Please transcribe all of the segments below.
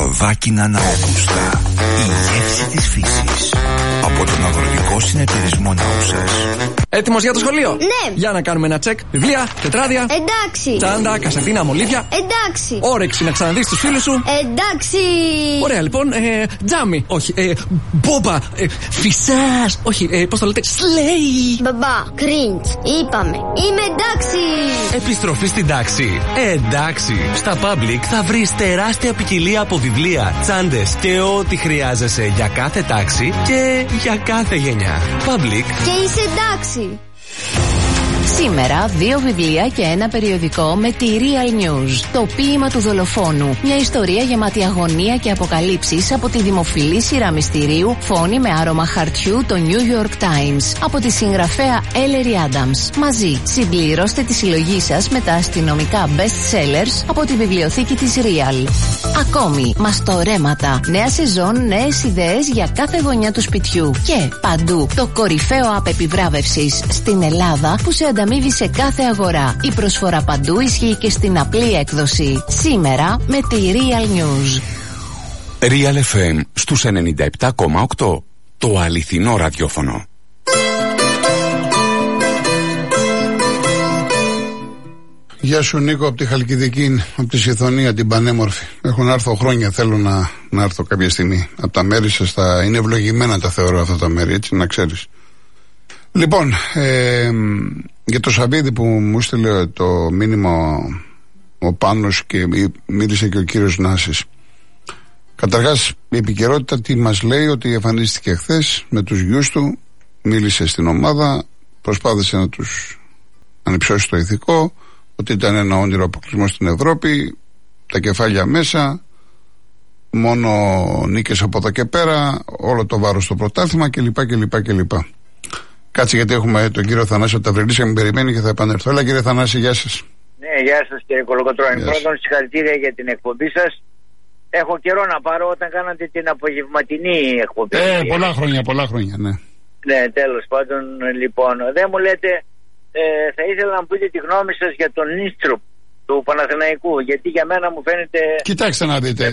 δάκινα Ναόκουστα. Η γεύση της φύσης. Από τον Αγροτικό Συνεταιρισμό Ναούσας. Έτοιμος για το σχολείο? Ναι. Για να κάνουμε ένα τσεκ. Βιβλία, τετράδια. Εντάξει. Τσάντα, κασετίνα, μολύβια. Εντάξει. Όρεξη να ξαναδείς τους φίλους σου. Εντάξει. Ωραία, λοιπόν. Τζάμι. Όχι. Μπόμπα. Φυσάς. Όχι. Πώς το λέτε? Σλέι. Μπαμπά, κριντς. Είπαμε. Είμαι εντάξει. Επιστροφή στην τάξη. Εντάξει. Στα Public θα βρεις τεράστια ποικιλία από βιβλία, τσάντες και ό,τι χρειάζεσαι για κάθε τάξη και για κάθε γενιά. Public. Και είσαι εντάξει. Σήμερα 2 βιβλία και ένα περιοδικό με τη Real News. Το ποίημα του δολοφόνου. Μια ιστορία γεμάτη αγωνία και αποκαλύψεις από τη δημοφιλή σειρά μυστηρίου Φόνη με άρωμα χαρτιού, το New York Times. Από τη συγγραφέα Ellery Adams. Μαζί συμπληρώστε τη συλλογή σας με τα αστυνομικά best sellers από τη βιβλιοθήκη της Real. Ακόμη, μαστορέματα. Νέα σεζόν, νέες ιδέες για κάθε γωνιά του σπιτιού. Και παντού το κορυφαίο app επιβράβευσης στην Ελλάδα που σε ανταμείβει σε κάθε αγορά. Η προσφορά παντού ισχύει και στην απλή έκδοση. Σήμερα με τη Real News. Real FM στους 97,8. Το αληθινό ραδιόφωνο. Γεια σου Νίκο, από τη Χαλκιδική, από τη Σιθωνία, την πανέμορφη. Έχω να έρθω χρόνια, θέλω να έρθω κάποια στιγμή. Από τα μέρη σας είναι ευλογημένα τα θεωρώ αυτά τα μέρη, έτσι να ξέρεις. Λοιπόν, για το Σαββίδι που μου στείλε το μήνυμα ο Πάνος και μίλησε και ο κύριος Νάσης. Καταρχάς η επικαιρότητα τι μας λέει? Ότι εμφανίστηκε χθες με τους γιους του, μίλησε στην ομάδα, προσπάθησε να τους ανυψώσει το ηθικό, ότι ήταν ένα όνειρο αποκλεισμό στην Ευρώπη, τα κεφάλια μέσα, μόνο νίκες από εδώ και πέρα, όλο το βάρος στο πρωτάθλημα κλπ. Κάτσε γιατί έχουμε τον κύριο Θανάση από τα Βρυλίσια που με περιμένει και θα επανέλθω. Έλα κύριε Θανάση, γεια σας. Ναι, γεια σας κύριε Κολοκοτρώνη. Πρώτον συγχαρητήρια για την εκπομπή σας. Έχω καιρό να πάρω όταν κάνατε την απογευματινή εκπομπή. Πολλά χρόνια, ναι. Ναι, τέλος πάντων, λοιπόν, δεν μου λέτε, θα ήθελα να μου πείτε τη γνώμη σας για τον Νίστρουπ του Παναθηναϊκού, γιατί για μένα μου φαίνεται... Κοιτάξτε να δείτε,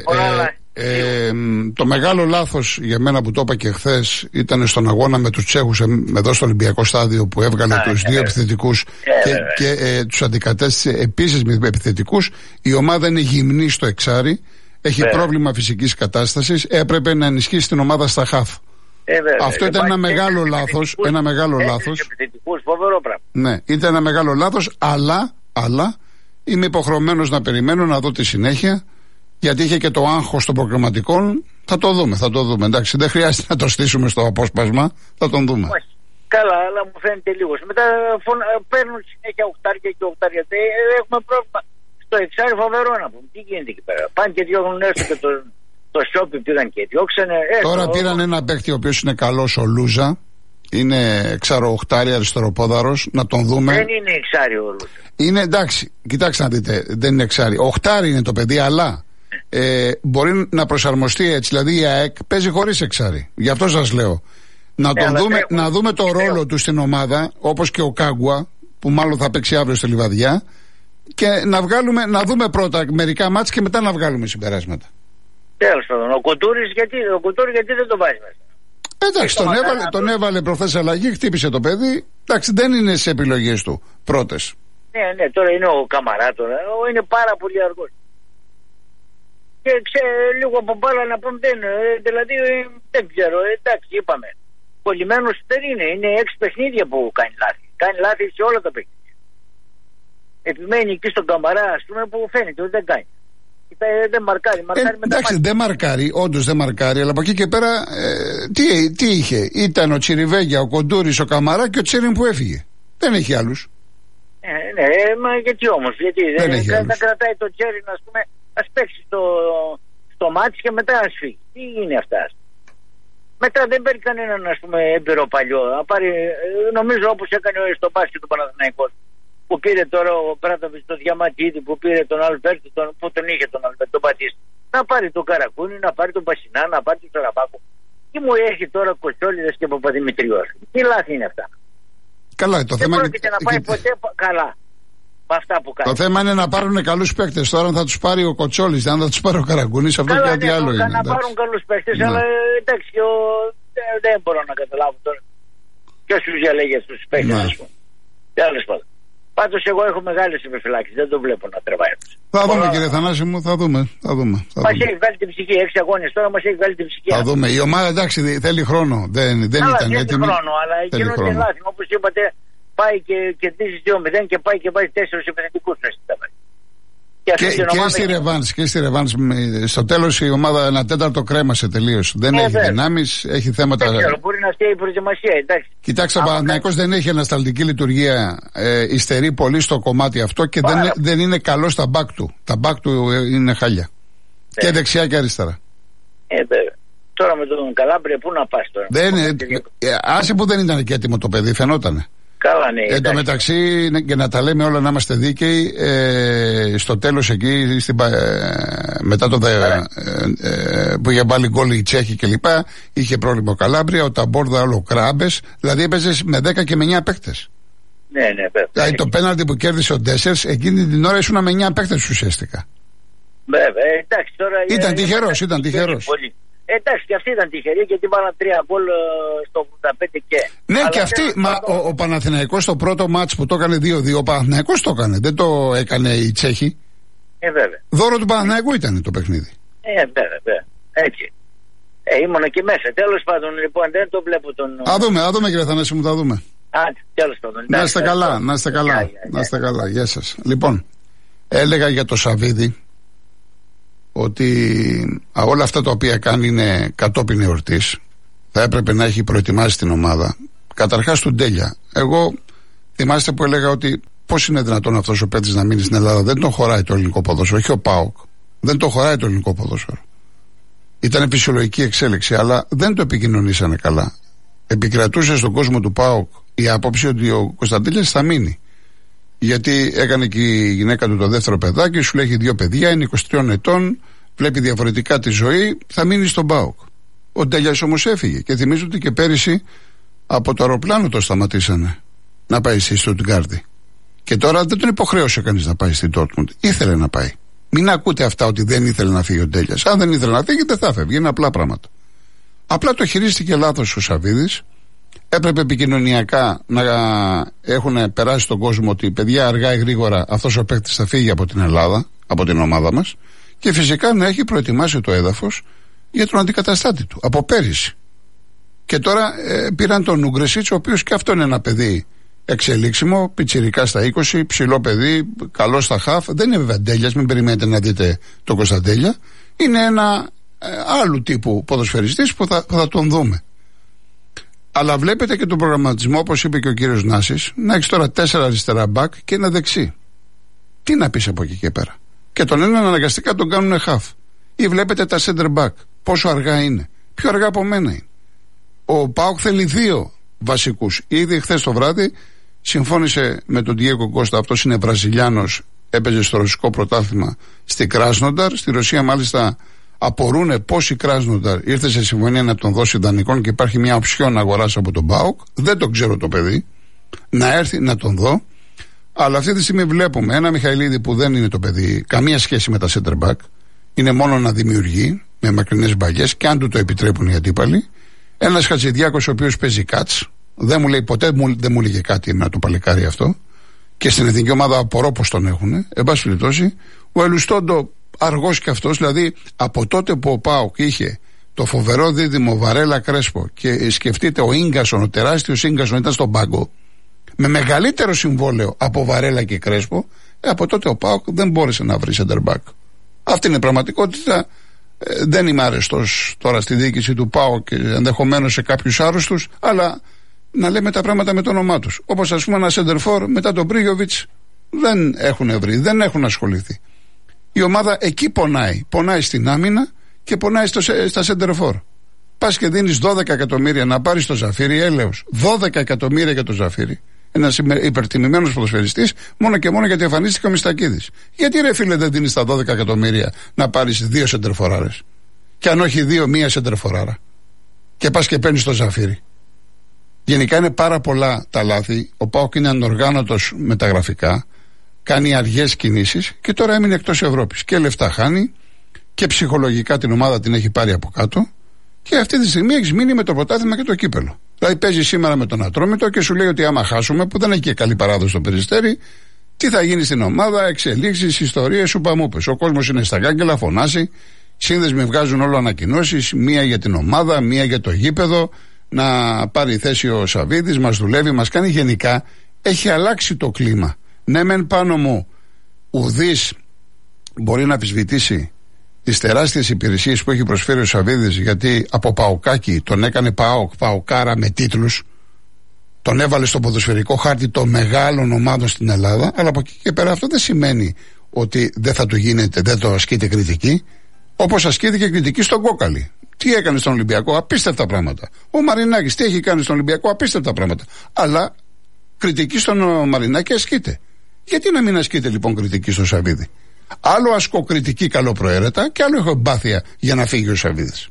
το μεγάλο λάθος για μένα που το είπα και χθες ήταν στον αγώνα με τους Τσέχους εδώ στο Ολυμπιακό Στάδιο που έβγαλε τους δύο επιθετικούς και τους αντικατέστησε επίσης με επιθετικούς. Η ομάδα είναι γυμνή στο εξάρι, έχει πρόβλημα φυσικής κατάστασης, έπρεπε να ενισχύσει την ομάδα στα χαφ. Αυτό ήταν ένα μεγάλο λάθος. Ένα μεγάλο λάθος. Ναι, ήταν ένα μεγάλο λάθος, αλλά είμαι υποχρεωμένος να περιμένω να δω τη συνέχεια, γιατί είχε και το άγχος των προγραμματικών. Θα το δούμε. Εντάξει, δεν χρειάζεται να το στήσουμε στο απόσπασμα, θα τον δούμε. Όχι. Καλά, αλλά μου φαίνεται λίγο. Μετά παίρνουν συνέχεια οχτάρια και οχτάρια. Έχουμε πρόβλημα στο εξάρι, φοβερό να πούμε. Τι γίνεται εκεί πέρα? Πάνε και διώχνουν έστω και το Σόπι πήγαν και διώξανε. Τώρα πήραν ένα παίκτη ο οποίος είναι καλός, ο Λούζα. Είναι εξαροχτάρι αριστεροπόδαρος, να τον δούμε. Δεν είναι εξάρι ο Λούζα. Είναι εντάξει, κοιτάξτε να δείτε, δεν είναι εξάρι. Οχτάρι είναι το παιδί, αλλά μπορεί να προσαρμοστεί έτσι. Δηλαδή η ΑΕΚ παίζει χωρίς εξάρι. Γι' αυτό σας λέω. Να δούμε το ρόλο του στην ομάδα, όπως και ο Κάγκουα, που μάλλον θα παίξει αύριο στη Λιβαδιά. Και να δούμε πρώτα μερικά μάτς και μετά να βγάλουμε συμπεράσματα. Τέλος πάντων, ο Κοντούρης γιατί δεν το βάζει μέσα? Εντάξει, τον έβαλε προχθές αλλαγή, χτύπησε το παιδί. Εντάξει, δεν είναι σε επιλογές του πρώτες. Ναι, τώρα είναι ο Καμαρά τώρα. Είναι πάρα πολύ αργός. Και λίγο από μπάλα να πούμε δηλαδή δεν ξέρω, εντάξει είπαμε. Κολλημένος δεν είναι 6 παιχνίδια που κάνει λάθη. Κάνει λάθη σε όλα τα παιχνίδια. Επιμένει εκεί στον Καμαρά, ας πούμε, που φαίνεται ότι δεν κάνει. Δεν μαρκάρει εντάξει, δεν μαρκάρει, όντως δεν μαρκάρει, αλλά από εκεί και πέρα τι είχε? Ήταν ο Τσιριβέγια, ο Κοντούρης, ο Καμαρά και ο Τσέριν που έφυγε. Δεν έχει άλλους. Ναι, μα γιατί όμως? Γιατί δεν κρατάει το Τσέριν, ας πούμε, ας παίξει στο μάτι και μετά ας φύγει. Τι είναι αυτά? Μετά δεν παίρνει κανέναν, ας πούμε, έμπειρο παλιό. Νομίζω όπως έκανε στο μπάσκετ του Παναθηναϊκού, που πήρε τώρα ο Πράτοβιτς τον Διαμαντίδη, που πήρε τον Αλβέρτη, που τον είχε τον Αλβέρτη, τον Πατίστη. Να πάρει τον Καρακούνη, να πάρει τον Πασινά, να πάρει τον Σαραπάκο. Τι μου έχει τώρα Κοτσόλιδες και Παπαδημητριός? Τι λάθη είναι αυτά? Καλά, το θέμα δεν πρόκειται να πάει ποτέ καλά. αυτά που κάνει. Το θέμα είναι να πάρουν καλούς παίκτες. Τώρα θα τους πάρει ο Κοτσόλης, αν θα τους πάρει ο Καραγκούνης, αυτό καλά, κάτι άλλο είναι. Να πάρουν καλούς παίκτες, αλλά εντάξει, δεν μπορώ να καταλάβω τώρα. Ποιος τους διαλέγει αυτούς τους παίκτες, ας πούμε. Τέλος πάντων. Πάντως εγώ έχω μεγάλες επιφυλάξεις, δεν το βλέπω να τρεβάει. Θα δούμε, κύριε Θανάση μου, θα δούμε. Μας έχει βγάλει την ψυχή, 6 αγώνες τώρα μας έχει βγάλει την ψυχή. Θα δούμε. Η ομάδα, εντάξει, θέλει χρόνο. Δεν ήταν έτοιμη. Θέλει χρόνο, αλλά γίνονται λάθη. Όπως είπατε, πάει και κερδίζει 2-0 και πάει και βάζει 4 επιθετικούς μέσα. Και στη ρεβάνς στο τέλος η ομάδα ένα τέταρτο κρέμασε τελείως. Δεν έχει δυνάμεις, έχει θέματα. Δεν ξέρω, μπορεί να φταίει η προετοιμασία, εντάξει. Κοιτάξτε, ο Παναθηναϊκός δεν έχει ανασταλτική λιτουργία. Υστερεί πολύ στο κομμάτι αυτό και δεν είναι καλό στα μπακ του. Τα μπακ του είναι χάλια. Και δεξιά και αριστερά. Τώρα με τον Καλάμπρια πού να πας τώρα. Άσε που δεν ήταν και έτοιμο το παιδί, φαινότανε. Καλά, ναι. Εν τω μεταξύ, και να τα λέμε όλα να είμαστε δίκαιοι, στο τέλος εκεί, μετά το που είχε βάλει γκολ η Τσέχη κλπ. Είχε πρόβλημα ο Καλάμπρια, ο Ταμπόρδα όλο κράμπες, δηλαδή έπαιζε με 10 και με 9 παίκτες. Ναι, βέβαια. Δηλαδή το πέναλτι που κέρδισε ο Ντέσσερς, εκείνη την ώρα ήσουν με 9 παίκτες ουσιαστικά. Βέβαια, εντάξει τώρα. Ήταν τυχερός. Εντάξει, και αυτή ήταν τυχερή γιατί βάλαν 3 γκολ στο 85 και. Ναι, αλλά και αυτή. Ο Παναθηναϊκός στο πρώτο μάτς που το έκανε 2-2, ο Παναθηναϊκός το έκανε. Δεν το έκανε η Τσέχη. Βέβαια. Δώρο του Παναθηναϊκού ήταν το παιχνίδι. Βέβαια. Έτσι. Ήμουνα και μέσα. Τέλος πάντων, λοιπόν, δεν το βλέπω τον. Θα δούμε, κύριε Θανάση μου, θα δούμε. Τέλος πάντων. Να είστε καλά. Γεια σας. Λοιπόν, έλεγα για το Σαββίδι ότι όλα αυτά τα οποία κάνει είναι κατόπιν εορτής. Θα έπρεπε να έχει προετοιμάσει την ομάδα. Καταρχάς του Ντέλια. Εγώ θυμάστε που έλεγα ότι πώς είναι δυνατόν αυτός ο παίκτης να μείνει στην Ελλάδα. Δεν τον χωράει το ελληνικό ποδόσφαιρο. Όχι ο ΠΑΟΚ. Δεν τον χωράει το ελληνικό ποδόσφαιρο. Ήταν φυσιολογική εξέλιξη, αλλά δεν το επικοινωνήσανε καλά. Επικρατούσε στον κόσμο του ΠΑΟΚ η άποψη ότι ο Κωνσταντέλιας θα μείνει. Γιατί έκανε και η γυναίκα του το δεύτερο παιδάκι, σου λέει έχει 2 παιδιά, είναι 23 ετών, βλέπει διαφορετικά τη ζωή, θα μείνει στον ΠΑΟΚ. Ο Ντέλιας όμως έφυγε και θυμίζω ότι και πέρυσι από το αεροπλάνο το σταματήσανε να πάει στη Στουτγκάρδη. Και τώρα δεν τον υποχρέωσε κανείς να πάει στην Ντόρτμουντ. Ήθελε να πάει. Μην ακούτε αυτά ότι δεν ήθελε να φύγει ο Ντέλιας. Αν δεν ήθελε να φύγει, δεν θα φεύγει. Είναι απλά πράγματα. Απλά το χειρίστηκε λάθος ο Σαββίδης. Έπρεπε επικοινωνιακά να έχουν περάσει στον κόσμο ότι παιδιά αργά ή γρήγορα αυτός ο παίκτης θα φύγει από την Ελλάδα, από την ομάδα μας, και φυσικά να έχει προετοιμάσει το έδαφος για τον αντικαταστάτη του από πέρυσι. Και τώρα πήραν τον Ούγκρεσιτς, ο οποίος και αυτό είναι ένα παιδί εξελίξιμο, πιτσιρικά στα 20, ψηλό παιδί, καλό στα χαφ. Δεν είναι βέβαια Ντέλιας, μην περιμένετε να δείτε τον Κωνσταντέλια. Είναι ένα άλλου τύπου ποδοσφαιριστής που θα τον δούμε. Αλλά βλέπετε και τον προγραμματισμό, όπως είπε και ο κύριος Νάσης, να έχεις τώρα 4 αριστερά μπακ και ένα δεξί. Τι να πεις από εκεί και πέρα. Και τον έναν αναγκαστικά τον κάνουν χαφ. Ή βλέπετε τα center back. Πόσο αργά είναι. Πιο αργά από μένα είναι. Ο ΠΑΟΚ θέλει 2 βασικούς. Ήδη χθες το βράδυ συμφώνησε με τον Ντιέγκο Κώστα. Αυτός είναι Βραζιλιάνος. Έπαιζε στο ρωσικό πρωτάθλημα στη Κράσνονταρ. Στη Ρωσία μάλιστα απορρούνε πώς η Κράσνονταρ ήρθε σε συμφωνία να τον δώσει δανεικών και υπάρχει μια οψιόν να αγοράσει από τον ΠΑΟΚ. Δεν το ξέρω το παιδί. Να έρθει να τον δω. Αλλά αυτή τη στιγμή βλέπουμε ένα Μιχαηλίδη που δεν είναι το παιδί, καμία σχέση με τα center back. Είναι μόνο να δημιουργεί με μακρινές μπαλιές και αν του το επιτρέπουν οι αντίπαλοι. Ένας Χατζηδιάκος ο οποίος παίζει κάτς. Δεν μου λέει ποτέ, δεν μου λέγε κάτι με το παλικάρι αυτό. Και στην εθνική ομάδα απορώ πως τον έχουνε. Εν πάση περιπτώσει, ο Ελουστόντο αργός κι αυτός, δηλαδή από τότε που ο ΠΑΟΚ είχε το φοβερό δίδυμο Βαρέλα Κρέσπο και σκεφτείτε ο Ίγκασον, ο τεράστιος Ίγκασον ήταν στον πάγκο με μεγαλύτερο συμβόλαιο από Βαρέλα και Κρέσπο, από τότε ο ΠΑΟΚ δεν μπόρεσε να βρει center back. Αυτή είναι η πραγματικότητα. Δεν είμαι άρεστος τώρα στη διοίκηση του ΠΑΟΚ και ενδεχομένως σε κάποιους άρρωστους, αλλά να λέμε τα πράγματα με το όνομά τους. Όπως ας πούμε ένα center for μετά τον Πρίγιοβιτς δεν έχουν βρει, δεν έχουν ασχοληθεί. Η ομάδα εκεί πονάει στην άμυνα και πονάει στα center for. Πας και δίνεις 12 εκατομμύρια να πάρεις το Ζαφίρι, έλεος. 12 εκατομμύρια για το Ζαφίρι. Ένας υπερτιμημένος ποδοσφαιριστής, μόνο και μόνο γιατί εμφανίστηκε ο Μιστακίδης. Γιατί ρε φίλε δεν δίνεις τα 12 εκατομμύρια να πάρεις 2 σεντερφοράρες? Και αν όχι 2, 1 σεντερφοράρα. Και πας και παίρνεις το Ζαφίρι. Γενικά είναι πάρα πολλά τα λάθη. Ο ΠΑΟΚ είναι ανοργάνωτος με τα γραφικά. κάνει αργές κινήσεις και τώρα έμεινε εκτός Ευρώπης. Και λεφτά χάνει και ψυχολογικά την ομάδα την έχει πάρει από κάτω. Και αυτή τη στιγμή έχει μείνει με το πρωτάθλημα και το κύπελο. Δηλαδή παίζει σήμερα με τον Ατρόμητο και σου λέει ότι άμα χάσουμε, που δεν έχει και καλή παράδοση στο Περιστέρι, τι θα γίνει στην ομάδα, εξελίξεις, ιστορίες, σου παμούπες. Ο κόσμος είναι στα κάγκελα, φωνάσει. Σύνδεσμοι βγάζουν όλο ανακοινώσεις, μία για την ομάδα, μία για το γήπεδο. Να πάρει θέση ο Σαββίδης, μας δουλεύει, μας κάνει. Γενικά έχει αλλάξει το κλίμα. Ναι, μεν πάνω μου ουδής μπορεί να αμφισβητήσει τις τεράστιες υπηρεσίες που έχει προσφέρει ο Σαββίδης, γιατί από Παοκάκι τον έκανε Παοκάρα με τίτλους, τον έβαλε στο ποδοσφαιρικό χάρτη των μεγάλων ομάδων στην Ελλάδα, αλλά από εκεί και πέρα αυτό δεν σημαίνει ότι δεν θα του γίνεται, δεν το ασκείται κριτική, όπως ασκήθηκε κριτική στον Κόκαλη. Τι έκανε στον Ολυμπιακό, απίστευτα πράγματα. Ο Μαρινάκης τι έχει κάνει στον Ολυμπιακό, απίστευτα πράγματα. Αλλά κριτική στον Μαρινάκη ασκείται. Γιατί να μην ασκείται λοιπόν κριτική στον Σαββίδη? Άλλο ασκώ κριτική καλοπροαίρετα και άλλο έχω εμπάθεια για να φύγει ο Σαββίδης.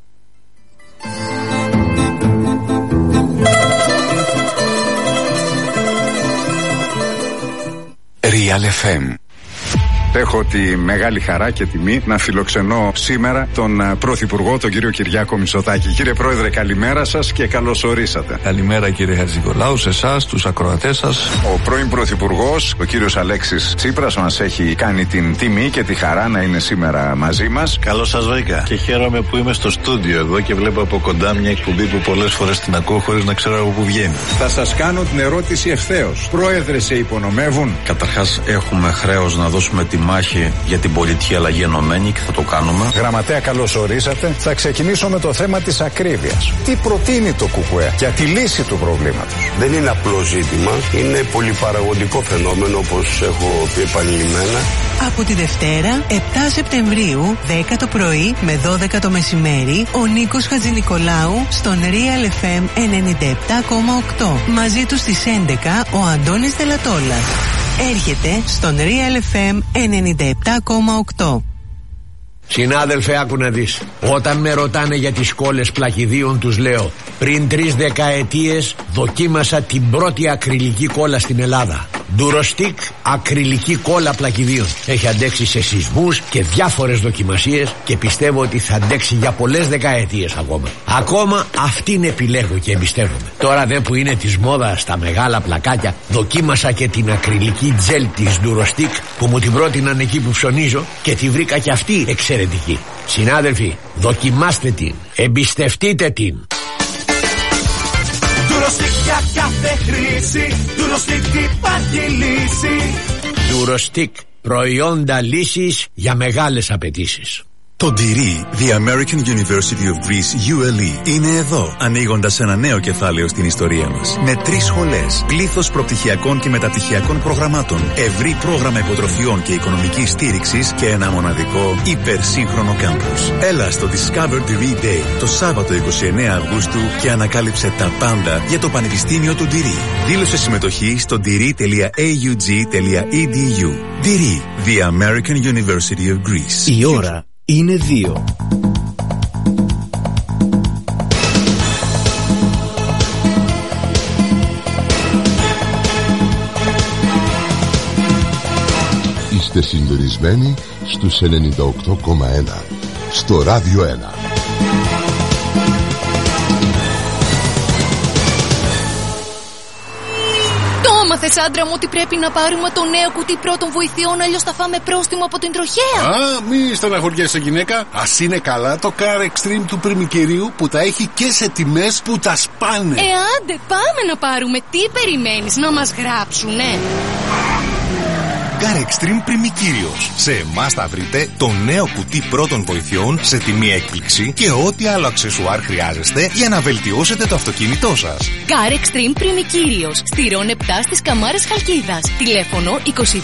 Real FM. Έχω τη μεγάλη χαρά και τιμή να φιλοξενώ σήμερα τον Πρωθυπουργό, τον κύριο Κυριάκο Μητσοτάκη. Κύριε Πρόεδρε, καλημέρα σας και καλώς ορίσατε. Καλημέρα κύριε Χατζηνικολάου, σε εσάς, τους ακροατές σας. Ο πρώην Πρωθυπουργός, ο κύριος Αλέξης Τσίπρας, μας έχει κάνει την τιμή και τη χαρά να είναι σήμερα μαζί μας. Καλώς σας βρήκα και χαίρομαι που είμαι στο στούντιο εδώ και βλέπω από κοντά μια εκπομπή που πολλές φορές την ακούω χωρίς να ξέρω από πού βγαίνει. Θα σας κάνω την ερώτηση ευθέως. Πρόεδρε, σε υπονομεύουν? Καταρχάς έχουμε χρέος να δώσουμε τη μάχη για την πολιτική αλλαγή ενωμένη και θα το κάνουμε. Γραμματέα, καλώς ορίσατε. Θα ξεκινήσω με το θέμα της ακρίβειας. Τι προτείνει το ΚΚΕ για τη λύση του προβλήματος? Δεν είναι απλό ζήτημα, είναι πολυπαραγωγικό φαινόμενο, όπως έχω πει επανειλημμένα. Από τη Δευτέρα, 7 Σεπτεμβρίου, 10 το πρωί με 12 το μεσημέρι, ο Νίκος Χατζηνικολάου στον Real FM 97,8. Μαζί του στις 11 ο Αντώνης Δελατόλας. Έρχεται στον Real FM 97,8. Συνάδελφε, άκου να δεις. Όταν με ρωτάνε για τις κόλλες πλακιδίων, τους λέω: πριν 3 δεκαετίες δοκίμασα την πρώτη ακριλική κόλλα στην Ελλάδα. Durostic ακριλική κόλλα πλακιδίων. Έχει αντέξει σε σεισμούς και διάφορες δοκιμασίες και πιστεύω ότι θα αντέξει για πολλές δεκαετίες ακόμα. Ακόμα αυτήν επιλέγω και εμπιστεύομαι. Τώρα δε που είναι της μόδας τα μεγάλα πλακάκια, δοκίμασα και την ακριλική τζέλ της Durostic που μου την πρότειναν εκεί που ψωνίζω και τη βρήκα και αυτή εξαιρετική. Συνάδελφοι, δοκιμάστε την, εμπιστευτείτε την. Durostic για κάθε χρήση, Durostic υπάρχει λύση. Durostic, προϊόντα λύσης για μεγάλες απαιτήσεις. Το Ντυρί, The American University of Greece, ULE, είναι εδώ, ανοίγοντας ένα νέο κεφάλαιο στην ιστορία μας. Με 3 σχολές, πλήθος προπτυχιακών και μεταπτυχιακών προγραμμάτων, ευρύ πρόγραμμα υποτροφιών και οικονομικής στήριξης και ένα μοναδικό υπερσύγχρονο κάμπους. Έλα στο Discover Diri Day το Σάββατο 29 Αυγούστου και ανακάλυψε τα πάντα για το Πανεπιστήμιο του Ντυρί. Δήλωσε συμμετοχή στο diri.aug.edu. Ντυρί, The American University of Greece. Η ώρα είναι 2. Είστε συντονισμένοι στους 98,1 στο Ράδιο 1. Μάθες, άντρα μου, ότι πρέπει να πάρουμε το νέο κουτί πρώτων βοηθειών, αλλιώς θα φάμε πρόστιμο από την τροχέα. Α, μη στεναχωριέσαι, γυναίκα. Ας είναι καλά το Car Extreme του Πριμικυρίου που τα έχει και σε τιμές που τα σπάνε. Άντε, πάμε να πάρουμε. Τι περιμένεις, να μας γράψουνε? Car Extreme Πριμικύριος. Σε εμάς θα βρείτε το νέο κουτί πρώτων βοηθειών σε τιμή έκπληξη και ό,τι άλλο αξεσουάρ χρειάζεστε για να βελτιώσετε το αυτοκίνητό σας. Car Extreme Πριμικύριος. Στη Ρον 7 στις Καμάρες Χαλκίδας. Τηλέφωνο 22 21 0 77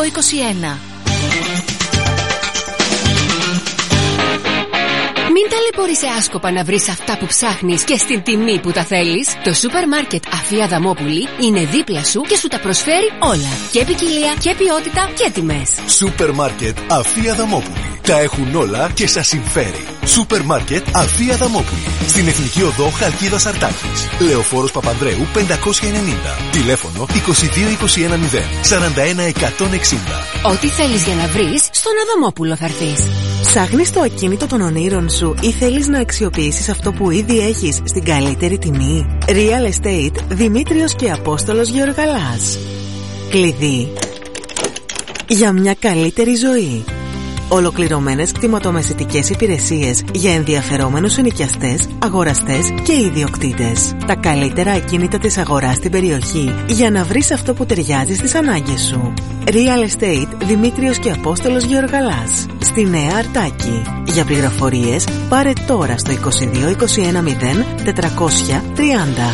821. Μην τα μπορείς άσκοπα να βρεις αυτά που ψάχνεις και στην τιμή που τα θέλεις? Το σούπερ μάρκετ Αφή Αδαμόπουλη είναι δίπλα σου και σου τα προσφέρει όλα. Και ποικιλία και ποιότητα και τιμές. Σούπερ μάρκετ Αφή Αδαμόπουλη. Τα έχουν όλα και σας συμφέρει. Σούπερ μάρκετ Αφή Αδαμόπουλη. Στην Εθνική Οδό Χαλκίδας Αρτάκης. Λεωφόρος Παπανδρέου 590. Τηλέφωνο 2221 041 160. Ό,τι θέλεις για να βρεις, στον Αδαμόπουλο θα έρθεις. Ψάχνεις το ακίνητο των ονείρων σου ή θέλεις να αξιοποιήσεις αυτό που ήδη έχεις στην καλύτερη τιμή? Real Estate Δημήτριος και Απόστολος Γεωργαλάς. Κλειδί για μια καλύτερη ζωή. Ολοκληρωμένες κτηματομεσητικές υπηρεσίες για ενδιαφερόμενους ενοικιαστές, αγοραστές και ιδιοκτήτες. Τα καλύτερα ακίνητα της αγοράς στην περιοχή για να βρεις αυτό που ταιριάζει στις ανάγκες σου. Real Estate Δημήτριος και Απόστολος Γεωργαλάς. Στη Νέα Αρτάκη. Για πληροφορίες πάρε τώρα στο 2221 0 430.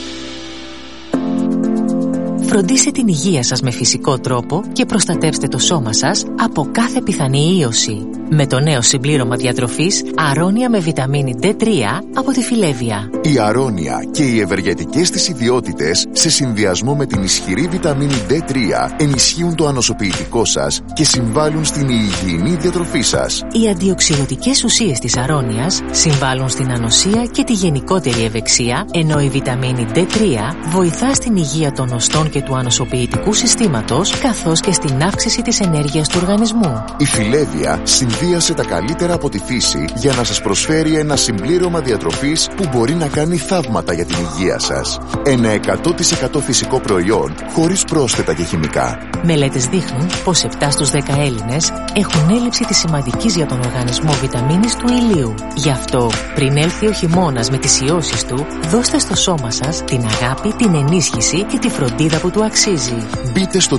Φροντίστε την υγεία σας με φυσικό τρόπο και προστατεύστε το σώμα σας από κάθε πιθανή ίωση. Με το νέο συμπλήρωμα διατροφής Αρώνια με βιταμίνη D3 από τη Φιλέβια. Η Αρώνια και οι ευεργετικές της ιδιότητες σε συνδυασμό με την ισχυρή βιταμίνη D3 ενισχύουν το ανοσοποιητικό σας και συμβάλλουν στην υγιεινή διατροφή σας. Οι αντιοξυδοτικές ουσίες της Αρώνιας συμβάλλουν στην ανοσία και τη γενικότερη ευεξία, ενώ η βιταμίνη D3 βοηθά στην υγεία των οστών και του ανοσοποιητικού συστήματος, καθώς και στην αύξηση της ενέργειας του οργανισμού. Η Φιλέβια συνδύασε τα καλύτερα από τη φύση για να σας προσφέρει ένα συμπλήρωμα διατροφής που μπορεί να κάνει θαύματα για την υγεία σας. Ένα 100% φυσικό προϊόν, χωρίς πρόσθετα και χημικά. Μελέτες δείχνουν πως 7 στους 10 Έλληνες έχουν έλλειψη της σημαντικής για τον οργανισμό βιταμίνης του ηλίου. Γι' αυτό, πριν έλθει ο χειμώνας με τις ιώσεις του, δώστε στο σώμα σας την αγάπη, την ενίσχυση και τη φροντίδα που του αξίζει. Μπείτε στο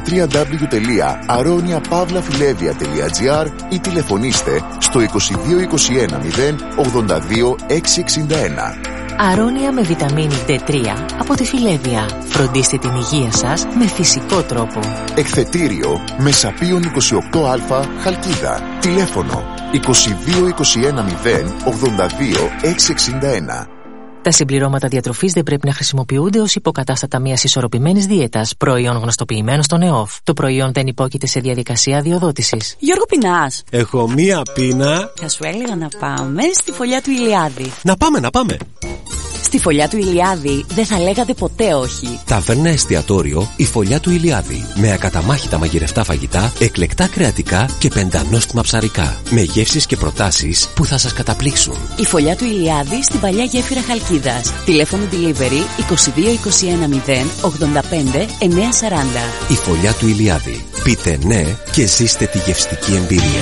www.aroniapavlafilevia.gr ή τηλεφωνήστε στο 2221 082 661. Αρώνια με βιταμίνη D3 από τη Φιλέβια. Φροντίστε την υγεία σας με φυσικό τρόπο. Εκθετήριο Μεσαπίων 28α Χαλκίδα. Τηλέφωνο 2221 082 661. Τα συμπληρώματα διατροφής δεν πρέπει να χρησιμοποιούνται ως υποκατάστατα μιας ισορροπημένης δίαιτας, προϊόν γνωστοποιημένο στον ΕΟΦ. Το προϊόν δεν υπόκειται σε διαδικασία αδειοδότησης. Γιώργο, πεινάς? Έχω μία πείνα. Θα σου έλεγα να πάμε στη Φωλιά του Ηλιάδη. Να πάμε. Στη Φωλιά του Ηλιάδη δεν θα λέγατε ποτέ όχι. Ταβέρνα εστιατόριο η Φωλιά του Ηλιάδη. Με ακαταμάχητα μαγειρευτά φαγητά, εκλεκτά κρεατικά και πεντανόστιμα ψαρικά. Με γεύσεις και προτάσεις που θα σας καταπλήξουν. Η Φωλιά του Ηλιάδη στην παλιά γέφυρα Χαλκίδας. Τηλέφωνο delivery 2221 0 85 940. Η Φωλιά του Ηλιάδη. Πείτε ναι και ζήστε τη γευστική εμπειρία.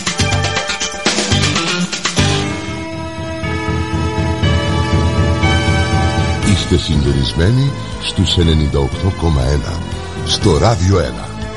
Είστε συντονισμένοι στους 98,1 στο Ράδιο 1.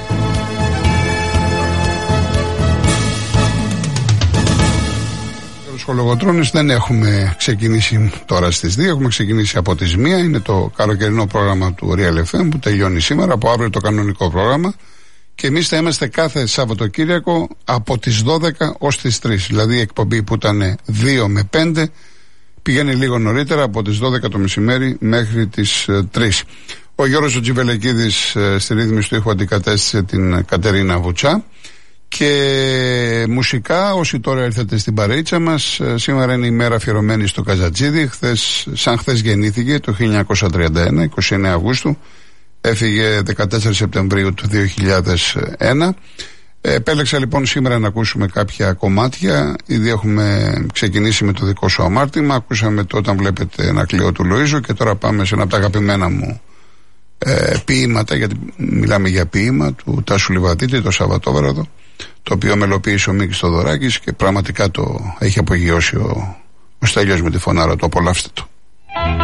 Σχολογοτρώνες δεν έχουμε ξεκινήσει τώρα στις 2, έχουμε ξεκινήσει από τις 1. Είναι το καλοκαιρινό πρόγραμμα του Real FM που τελειώνει σήμερα, από αύριο το κανονικό πρόγραμμα. Και εμείς θα είμαστε κάθε Σαββατοκύριακο από τις 12 ως τις 3. Δηλαδή η εκπομπή που ήταν 2 με 5 πηγαίνει λίγο νωρίτερα, από τις 12 το μεσημέρι μέχρι τις 3. Ο Γιώργος Τζιβελεκίδης στη ρύθμιση του ήχου αντικατέστησε την Κατερίνα Βουτσά. Και μουσικά, όσοι τώρα έρθετε στην παρείτσα μας, σήμερα είναι η μέρα αφιερωμένη στο Καζατζίδι. Σαν χθες γεννήθηκε το 1931, 29 Αυγούστου. Έφυγε 14 Σεπτεμβρίου του 2001. Επέλεξα λοιπόν σήμερα να ακούσουμε κάποια κομμάτια. Ήδη έχουμε ξεκινήσει με το δικό σου αμάρτημα. Ακούσαμε το Όταν βλέπετε ένα κλειό του Λοΐζου. Και τώρα πάμε σε ένα από τα αγαπημένα μου ποίηματα, γιατί μιλάμε για ποίημα του Τάσου Λιβαδίτη, το Σαββατόβραδο, το οποίο μελοποίησε ο Μίκης Θοδωράκης και πραγματικά το έχει απογειώσει ο Στέλιος με τη φωνάρα του. Απολαύστε το.